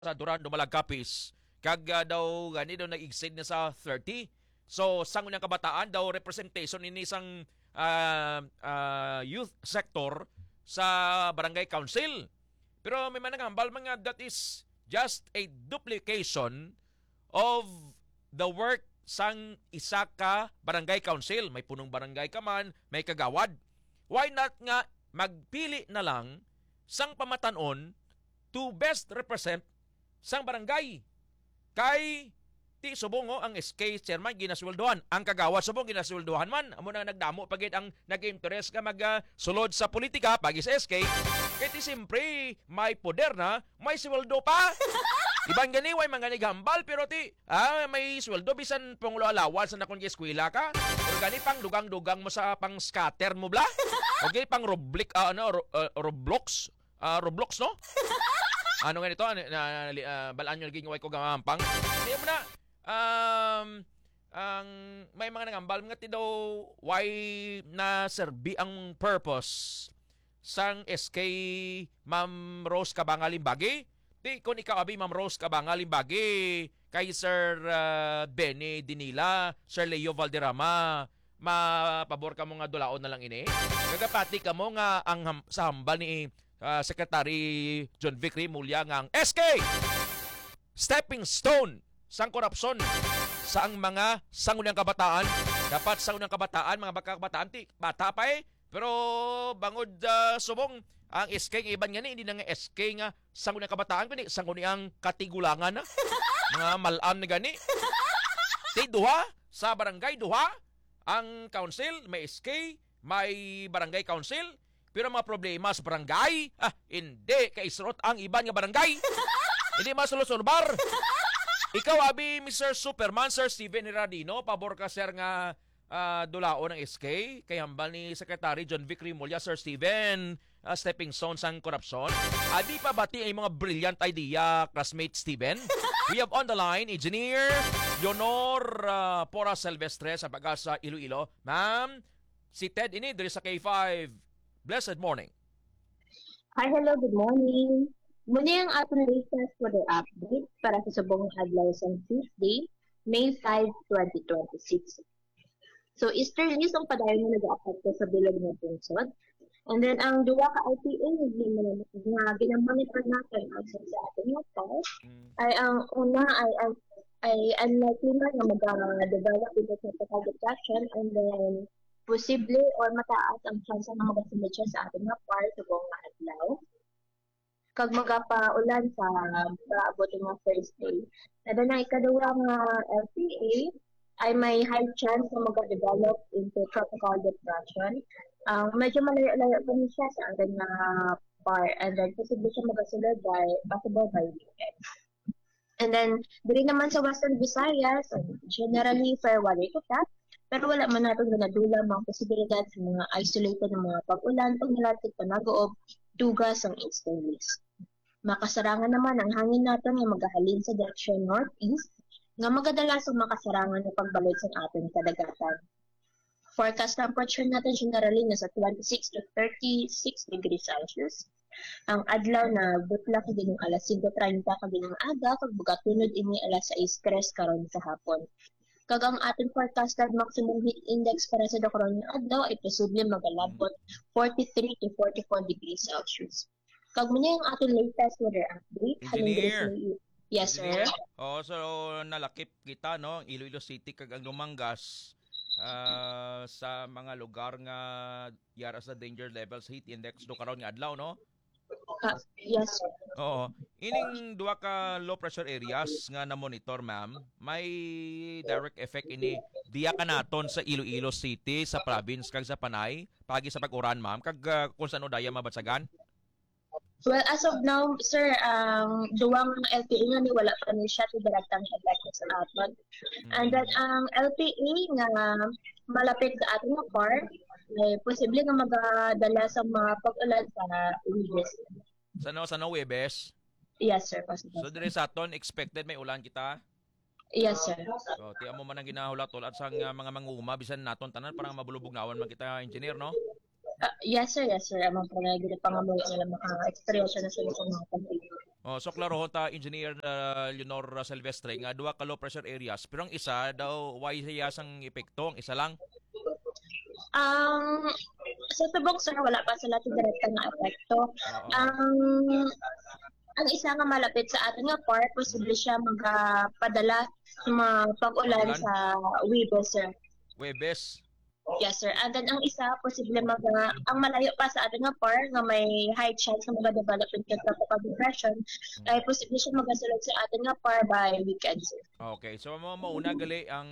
sa Duran Dumalagkapis kag daw gani daw nag-exceed na sa 30. So sang unang kabataan daw representation ini sang youth sector sa barangay council. Pero may manangambal mga that is just a duplication of the work sang isa ka barangay council. May punong barangay ka man, may kagawad. Why not nga magpili na lang sang pamatanon to best represent sang barangay? Kay ti subong ang SK chairman ginasweldohan, ang kagawad subong ginasweldohan man. Amo na nagdamo pagit ang nag-interest ka magsulod sa politika pagi sa SK. Kay ti simpre may poder na, may sweldo pa. Ibang gani way mga nagambal pero ti may sweldo bisan panglo alawan sa nakon eskwela ka. O gani pang dugang-dugang mo sa pang scatter mo bla. Okay pang Roblox, Roblox no? Ano nga nito? Balaan nyo naging way ko gamampang. Hindi mo na, ang may mga nangambal nga ti daw why na serbi ang purpose sang SK Ma'am Rose Kabangalimbagi. Di kung ikaw abi Ma'am Rose Kabangalimbagi kay Sir Benny Dinila, Sir Leo Valderrama, mapabor ka mo nga dulaon na lang ini. Kagapati ka mo nga ang sa hambal ni Secretary John Vic Rimulya nga ang SK stepping stone sang korupsyon sa ang mga sangunang kabataan. Dapat sangunang kabataan, mga kabataan ti bata pa pero bangod subong ang SK ng iban nga ni hindi na nga SK nga sangunang kabataan kundi sangunang katigulangan na mga malam na gani. Ti duha sa barangay duha ang council, may SK, may barangay council. Pero mga problema sa barangay, hindi kaisrot ang iban nga barangay. Hindi masulusulbar. Ikaw, abi, Mr. Superman, Sir Steven Heradino, pabor ka, sir, nga dulao ng SK. Kay hambal ni Secretary John Vic Rimulya, Sir Steven, stepping stone sang korupsyon. Abi pa bati ay mga brilliant idea, classmate Steven. We have on the line, Engineer Leonor Pora Silvestre sa Pag-asa Iloilo. Ma'am, si Ted ini dari sa K5. Blessed morning. Hi, hello, good morning. Muna yung ating latest weather update para sa subong adlaw sa Tuesday, May 5, 2026. So, easterly ang padayon na nag-a-affect sa bilog ng punsod. And then, ang duwa ka IPA na ginamonitor natin sa ating hotel ay ang una ay unlikely na mag-develop into tropical depression and then posible or mataas ang chance ng mga basimetsya sa ating mga par sa buong adlaw. Kag magapaulan sa paabot ng Thursday. Na na ikaduwa nga LPA ay may high chance na mag-develop into tropical depression. Medyo malayo-layo pa siya sa ating par and then posible siya magasulod by possible by weekend. And then, diri naman sa Western Visayas, generally fair weather kita. Pero wala man natin nadula mga posibilidad sa mga isolated na mga pag-ulan pag nalatig panagoob, dugas ang extremist. Makasarangan naman ang hangin natin ay maghahalin sa direksyon northeast nga magadalasang makasarangan ng pagbalik sa ating kadagatan. Forecast temperature natin generally nasa 26 to 36 degrees Celsius. Ang adlaw na butla kaginang alas 5:30 kaginang aga kag bugatunod ini alas 6:03 karon sa hapon. Kag ang ating forecasted maximum heat index para sa karon nga adlaw ay posible magalabot 43 to 44 degrees Celsius. Kag muna yung ating latest weather update. Engineer. Yes, sir. So nalakip kita no Iloilo City kag ang Lumangas sa mga lugar nga yara sa danger levels heat index do karon nga adlaw no. Yes, sir. Oo. Ining duha ka low pressure areas nga na monitor ma'am, may direct effect ini diya ka naton sa Iloilo City, sa province kag sa Panay, pagi sa pag-uran ma'am, kag kung saan daya mabatsagan? Well, as of now, sir, duwang LPA nga ni wala pa ni siya to direktang effect sa aton. And then ang LPA nga malapit sa ating nga par, posible nga magadala sa mga pag-ulan sa Webes. Sa Webes? Yes, sir. Possible. So dire sa aton expected may ulan kita? Yes, sir. So tiyan mo man ang ginahulat-ulat sa mga manguma bisan naton tanan parang mabulubog-nawan man kita engineer no? Yes, sir. Yes, sir. Amang panagili pangamoy sila maka-experience na sila sa mga pag So klaro ta Engineer Leonor Silvestre nga duha ka low pressure areas pero ang isa daw why siya sang epekto, ang isa lang. Sa tubok sir, wala pa sila direkta na epekto. Oo. Ang isa nga malapit sa atin nga part, posible siya magpadala sa mga pag-ulan Pag-ulan? sa Webes, sir. Webes. Yes, sir. And then ang isa, posible ang malayo pa sa atin nga part, nga may high chance na mag-develop into tropical depression, ay posible siya magasulod sa atin nga part by weekend, sir. Okay, so mauna gali ang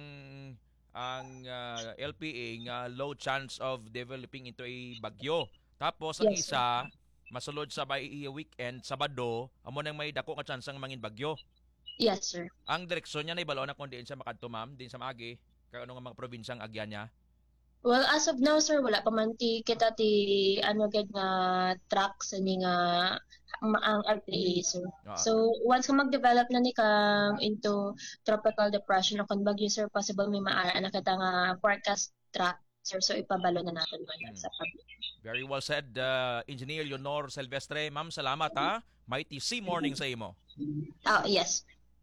LPA nga low chance of developing into a bagyo. Tapos ang Yes, isa masulod sa by weekend Sabado amo nang may dako nga chance ang mangin bagyo. Yes, sir. Ang direksyon niya na ibalo na kung diin siya makadto ma'am, din sa maagi kay ano nga mga probinsyang agyan niya. Well, as of now, sir, wala pa man kita gid nga track sa ni nga ang LPA, sir. Ah. So, once nga mag-develop na ni kang into tropical depression o kung bagyo, sir, possible may maara na kita nga forecast track, sir. So, ipabalo na natin ngayon sa public. Very well said, Engineer Leonor Silvestre. Ma'am, salamat ha. Mighty C morning sa imo. Oh, yes.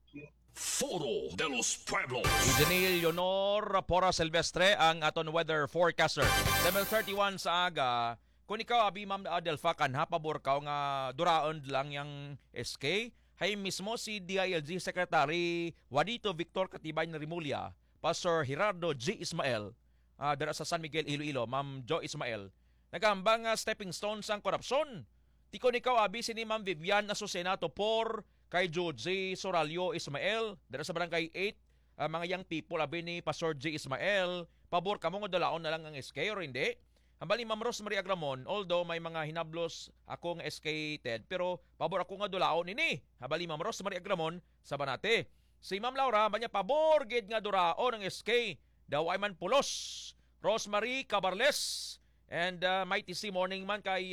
Foro de los Pueblos. Engineer Leonor Pora Silvestre ang aton weather forecaster. 7:31 sa aga. Kung ikaw abi Ma'am Adelfa kanha pabor ka nga duraon lang yang SK, hay mismo si DILG Secretary Juanito Victor Katibay na Rimulya, Pastor Gerardo G. Ismael, dara sa San Miguel Iloilo, Ma'am Jo Ismael, nagambang stepping stones ang korupsyon. Tikon ikaw abi sini Ma'am Vivian Azucenato por kay Joji Soralio Ismael, dara sa barangay 8, mga young people abi ni Pastor J. Ismael, pabor kamo nga dalaon na lang ang SK or hindi? Hambali Ma'am Rosemary Agramon, although may mga hinablos akong SK Ted, pero pabor ako nga dulaon ini. Hambali Ma'am Rosemary Agramon sa Banate. Si Ma'am Laura, banya pabor gid nga duraon ang SK. Daw ay man pulos. Rosemary Cabarles and Mighty C morning man kay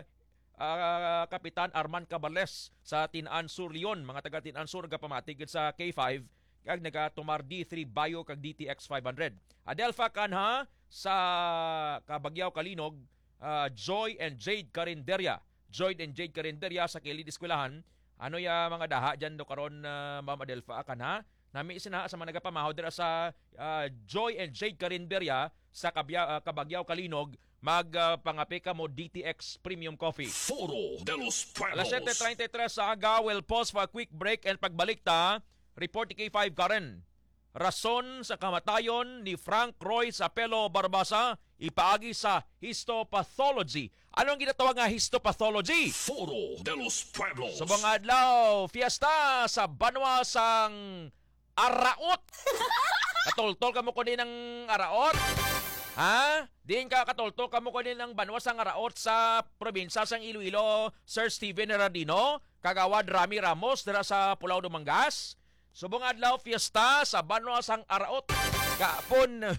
Kapitan Arman Cabarles sa Tinan Sur Leon, mga taga Tinan Sur nagapamatigid sa K5 kag nagatumar D3 Bayo kag DTX 500. Adelfa kanha sa Kabagyaw Kalinog, Joy and Jade Carinderia. Joy and Jade Carinderia sa Kilid Eskwelahan. Ano ya mga daha dyan do karon Ma'am Adelfa kanha? Nami isina sa mga nagapamahaw dira sa Joy and Jade Carinderia sa Kabagyaw Kalinog, magpangapi ka mo DTX Premium Coffee. Foro de los Alas Pueblos. 7:33 sa aga, we'll pause for a quick break and pagbalik ta, report ni K5 Karen. Rason sa kamatayon ni Frank Roy Sapelo Barbasa ipaagi sa histopathology. Ano ang ginatawag nga histopathology? Foro de los Pueblos. Subong adlaw, fiesta sa Banwa sang Araot. Katultol ka mo ko din ng Araot? Ha? Diin ka katultol ka mo ko din ng Banwa sang Araot sa probinsya sang Iloilo, Sir Steven Heradino, kagawad Rami Ramos dira sa Pulau Dumangas. Subong adlaw fiesta sa Banwa sang Araot. Kaapon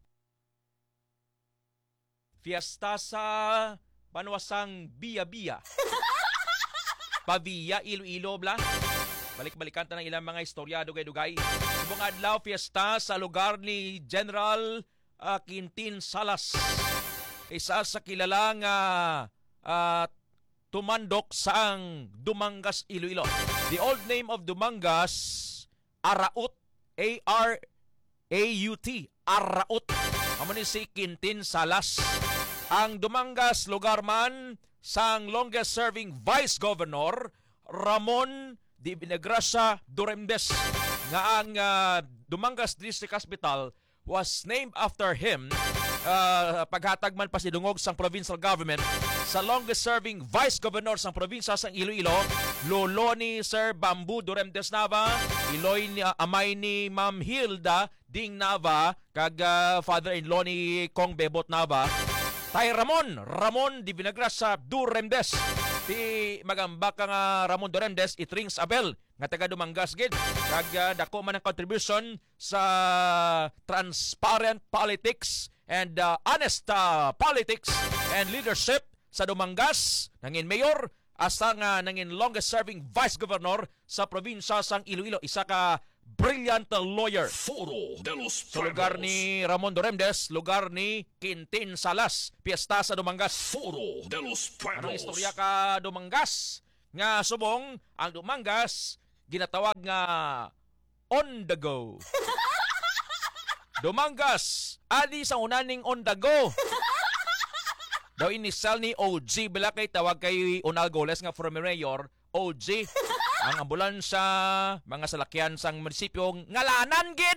fiesta sa Banwa sang Biya-Biya. Pavia Iloilo bla. Balik-balikan ta ng ilang mga istorya dugay-dugay. Subong adlaw fiesta sa lugar ni General Quintin Salas. Isa sa kilalang tumandok sang Dumangas Iloilo. The old name of Dumangas, Araut, A-R-A-U-T, Araut. Amo ni si Quintin Salas. Ang Dumangas lugar man sang longest serving Vice Governor Ramon Di Binagrasa Duremdes, nga ang Dumangas District Hospital was named after him. Paghatag man pasidungog sang provincial government sa longest serving Vice Governor sang probinsya sang Iloilo, lolo ni Sir Bambu Duremdes Nava, iloy ni amay ni Ma'am Hilda Ding Nava, kag father-in-law ni Kong Bebot Nava, tay Ramon Di Binagrasa Duremdes. Ti magamba ka nga Ramon Duremdes, it rings a bell nga taga Dumangas gid, kag dako man ang contribution sa transparent politics and honest politics and leadership sa Dumangas, nangin mayor asa nga nangin longest serving vice governor sa probinsya sang Iloilo. Isa ka brilliant lawyer. Foro de los Sa lugar Pueblos. ni Ramon Duremdes, lugar ni Quintin Salas, piyesta sa Dumangas. Foro de los Anong Pueblos. istorya ka Dumangas? nga subong ang Dumangas ginatawag nga on the go. Dumangas adi sa unaning on the go. Daw inisal ni OG bila kay tawag kay Unal Goles nga former mayor OG. Ang ambulansya, mga salakyan sang munisipyo ngalanan gid.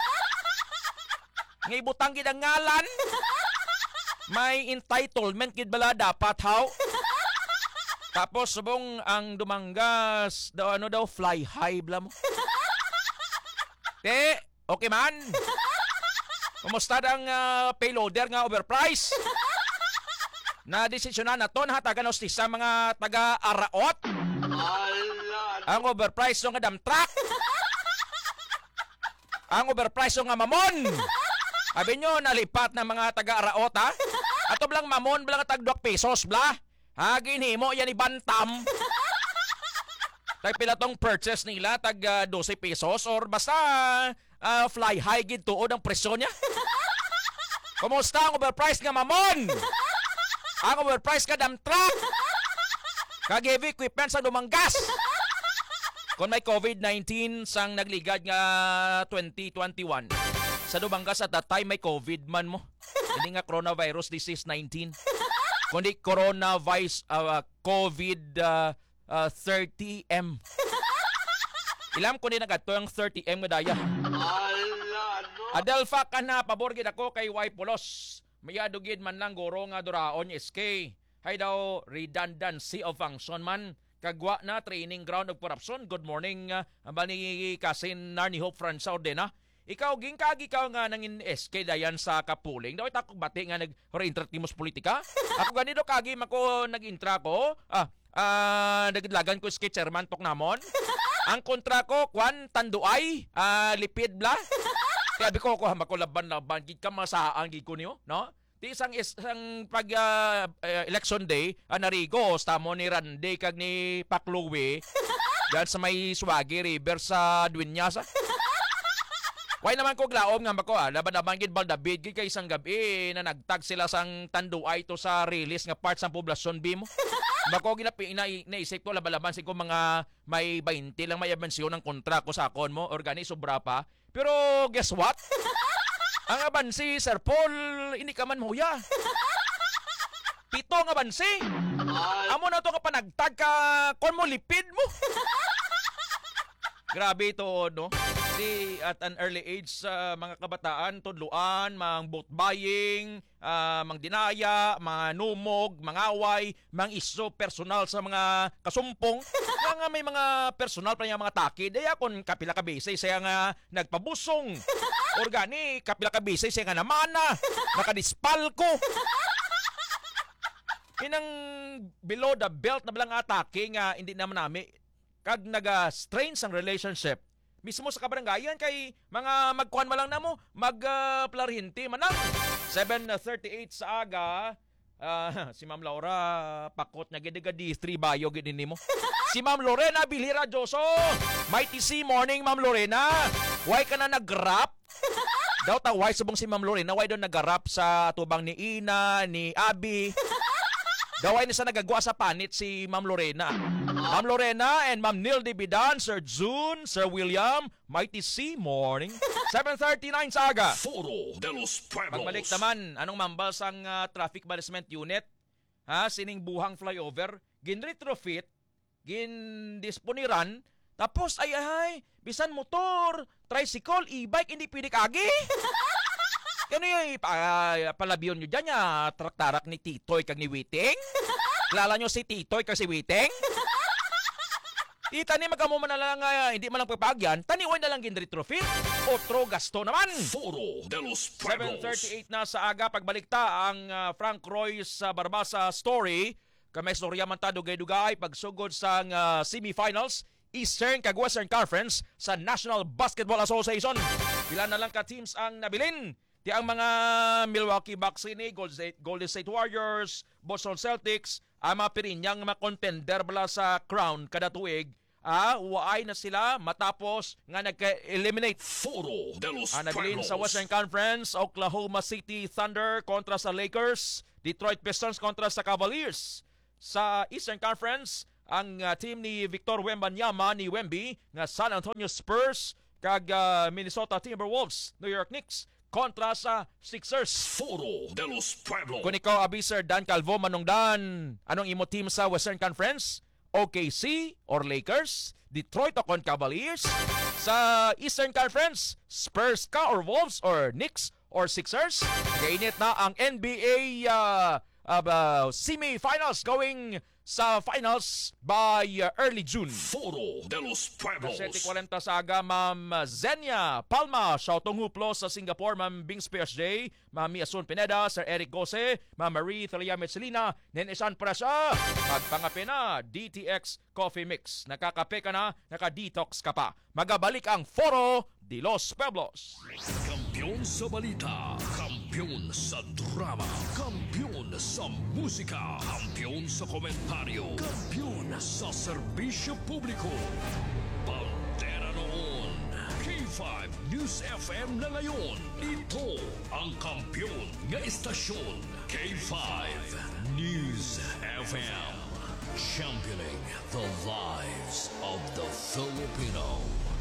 Nga ibutang gid ang ngalan. May entitlement gid bala dapat haw. Tapos subong ang Dumangas daw ano daw fly high bla mo. Okay man. Kumusta ang payloader nga overprice? Na desisyonan na to hatagan sa mga taga-Araot. Ang overprice nga dump truck. Ang overprice nga mamon. Sabi nyo, nalipat na mga taga-Araot ha? Ato blang mamon, blang tag 2 pesos bla. Ha, ginhimo yan ibantam. Tag pila tong purchase nila, tag 12 pesos or basta fly high gid tuod ang presyo niya. Kumusta ang overprice nga mamon? Ang overprice ka dump truck. Kag heavy equipment sa Dumangas. Kung may COVID-19 sang nagligad nga 2021 sa Dumangas at that time may COVID man mo. Hindi nga coronavirus disease 19. Kundi coronavirus COVID 30M. Ilam ko din nagato ang 30M nga daya. Adelfa ka na pabor gid ako kay Y Pulos. Mayadugid man lang goro nga duraon SK. Hay daw redundancy of function man. Kagwa na training ground of corruption. Good morning, bani Kasin Narni Hope Franz Ordena. Ikaw gingkagi ka nga nangin SK dayan sa kapuling. Daw itakog bati nga nag-re-intrat timos politika. Ako ganito kagi mako nag-intra ko. Naglagan ko SK chairman tok namon. Ang kontra ko kwan tanduay, lipid bla. Kaya ko makulaban-laban gid ka masaan gid ko niyo, no? Di isang pag election day, narigo tamo ni Randy kag ni Paclowe dahil sa may Suwagi River sa Dueñas. Why naman ko glaom nga mako laban-laban gid Baldabid gid kay isang gabi na nagtag sila sang tanduay to sa release nga part sa poblasyon bimo. Bako ginapi naisip ko laban-laban sig ko mga may 20 lang may abensyon ng kontra ko sa akon mo organi sobra pa. Pero guess what? Ang abansi, Sir Paul, hindi ka man huya. 7 nga abansi. Amo na to ka panagtag ka, kon mo lipid mo. Grabe ito, no? Di at an early age sa mga kabataan, tudluan, mang boat buying, mang dinaya, mga numog, mangaway, mang iso personal sa mga kasumpong. Nga may mga personal pa niya mga takid. Daya kung kapila kabisay siya nga nagpabusong. Organi, kapila kabisay siya nga namana. Nakadispal ko. Inang below the belt na balang atake nga hindi naman namin kag naga-strain sang relationship mismo sa kabarangayan kay mga magkuhan mo lang na mo magplarinti man lang 7:38 sa aga. Si Ma'am Laura pakot na gid-gadi 3 bayo gid mo. Si Ma'am Lorena Bilhira Joso, Mighty C morning Ma'am Lorena. Why ka na nag-rap? Daw ta why subong si Ma'am Lorena why daw nag-rap sa tubang ni Ina, ni Abi. Gaway na sa nagagawa sa panit si Ma'am Lorena. Ma'am Lorena and Ma'am Neil D. Bidan, Sir June, Sir William, Mighty C, morning. 7:39 sa aga. Foro de los Pueblos. Pagbalik naman, anong mambals ang traffic management unit? Sining buhang flyover, gin-retrofit, gin-disponiran, tapos ay, bisan motor, tricycle, e-bike, hindi pwede kagi. Kano yung palabiyon nyo dyan, traktarak ni Titoy kag ni Witing? Kilala nyo si Titoy kag si Witing? Tani magkamo man na lang, hindi man lang pagpagyan, taniwan na lang gin-retrofit. Otro gasto naman. Foro de los Pueblos. 7:38 na sa aga, pagbalikta ang Frank Royce Barbasa story. Kamay storya man ta dugay-dugay pagsugod sa semifinals Eastern kag Western Conference sa National Basketball Association. Pila na lang ka teams ang nabilin. Di ang mga Milwaukee Bucks ini, Golden State Warriors, Boston Celtics, ang mga pirinyang mga contender bala sa crown kada tuig, uwaay na sila matapos nga nagka-eliminate. Foro de los Nabilin Pueblos. sa Western Conference, Oklahoma City Thunder kontra sa Lakers, Detroit Pistons kontra sa Cavaliers. Sa Eastern Conference, ang team ni Victor Wembanyama ni Wemby nga San Antonio Spurs kag Minnesota Timberwolves, New York Knicks kontra sa Sixers. Foro de los Pueblos. Kung ikaw, Sir Dan Calvo Manungdan, anong imo team sa Western Conference? OKC or Lakers? Detroit o Cavaliers? Sa Eastern Conference, Spurs ka or Wolves or Knicks or Sixers? Kainit na ang NBA semi-finals going sa finals by early June. Foro de los Pueblos. 7:40 sa aga, Ma'am Zenia Palma, Shoutong Huplo sa Singapore, Ma'am Bings PSJ, Ma'am Miasun Pineda, Sir Eric Gose, Ma'am Marie Thalia Metzelina, Nenesan Prasa, magpangape na, DTX Coffee Mix. Nakakape ka na, naka-detox ka pa. Magabalik ang Foro de los Pueblos. Kampiyon sa balita, kampiyon sa drama, kampiyon sa musika, kampiyon sa komentaryo, kampiyon sa serbisyo publiko. Bandera noon, K5 News FM na ngayon. Ito ang kampiyon nga istasyon, K5 News FM. Championing the lives of the Filipino.